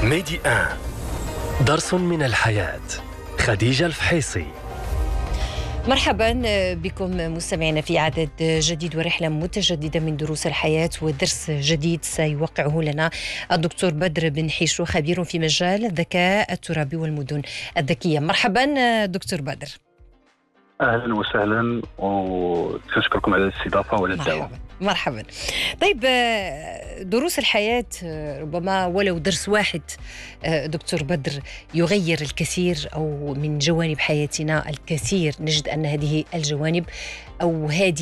ميدي آن درس من الحياة. خديجة الفحيصي. مرحبا بكم مستمعينا في عدد جديد ورحلة متجددة من دروس الحياة، ودرس جديد سيوقعه لنا الدكتور بدر بن حيشو، خبير في مجال الذكاء الترابي والمدن الذكية. مرحبا دكتور بدر. أهلا وسهلا، وأشكركم على الاستضافة وعلى الدعوة. مرحبا. طيب، دروس الحياة ربما ولو درس واحد دكتور بدر يغير الكثير، أو من جوانب حياتنا الكثير نجد أن هذه الجوانب أو هذه